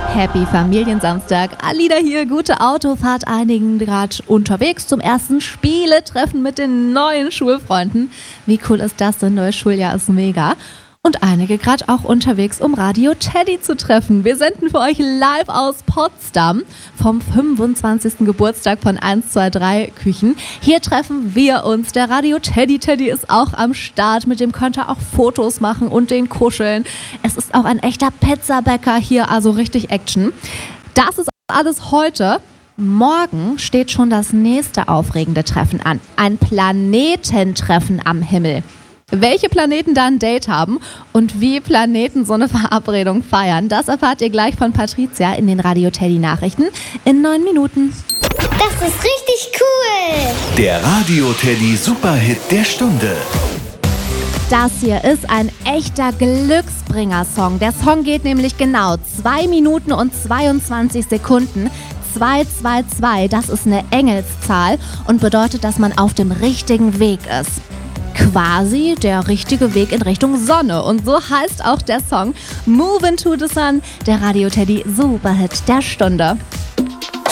Happy Familiensamstag. Alida hier, gute Autofahrt. Einigen gerade unterwegs zum ersten Spieletreffen mit den neuen Schulfreunden. Wie cool ist das denn? Neues Schuljahr ist mega. Und einige gerade auch unterwegs, um Radio Teddy zu treffen. Wir senden für euch live aus Potsdam vom 25. Geburtstag von 123 Küchen. Hier treffen wir uns. Der Radio Teddy ist auch am Start. Mit dem könnt ihr auch Fotos machen und den kuscheln. Es ist auch ein echter Pizzabäcker hier, also richtig Action. Das ist alles heute. Morgen steht schon das nächste aufregende Treffen an. Ein Planetentreffen am Himmel. Welche Planeten da ein Date haben und wie Planeten so eine Verabredung feiern, das erfahrt ihr gleich von Patricia in den Radio Teddy Nachrichten in 9 Minuten. Das ist richtig cool! Der Radio Teddy Superhit der Stunde. Das hier ist ein echter Glücksbringer-Song. Der Song geht nämlich genau 2 Minuten und 22 Sekunden. 222, das ist eine Engelszahl und bedeutet, dass man auf dem richtigen Weg ist. Quasi der richtige Weg in Richtung Sonne. Und so heißt auch der Song Move into the Sun, der Radio Teddy Superhit der Stunde.